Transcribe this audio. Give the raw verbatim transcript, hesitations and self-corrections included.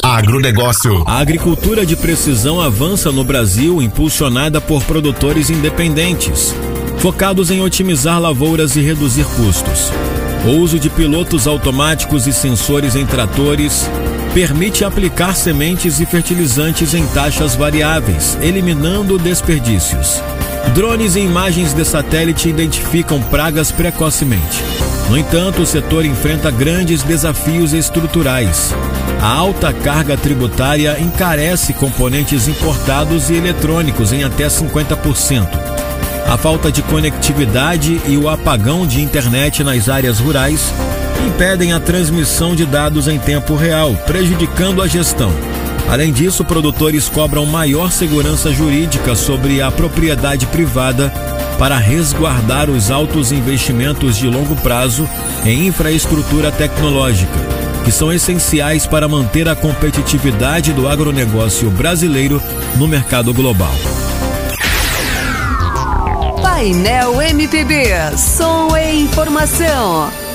Agronegócio. A agricultura de precisão avança no Brasil, impulsionada por produtores independentes, focados em otimizar lavouras e reduzir custos. O uso de pilotos automáticos e sensores em tratores permite aplicar sementes e fertilizantes em taxas variáveis, eliminando desperdícios. Drones e imagens de satélite identificam pragas precocemente. No entanto, o setor enfrenta grandes desafios estruturais. A alta carga tributária encarece componentes importados e eletrônicos em até cinquenta por cento. A falta de conectividade e o apagão de internet nas áreas rurais impedem a transmissão de dados em tempo real, prejudicando a gestão. Além disso, produtores cobram maior segurança jurídica sobre a propriedade privada para resguardar os altos investimentos de longo prazo em infraestrutura tecnológica, que são essenciais para manter a competitividade do agronegócio brasileiro no mercado global. Painel M P B, som e informação.